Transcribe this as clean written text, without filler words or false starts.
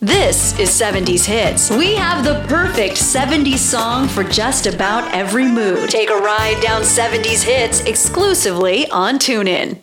This is 70s Hits. We have the perfect 70s song for just about every mood. Take a ride down 70s Hits exclusively on TuneIn.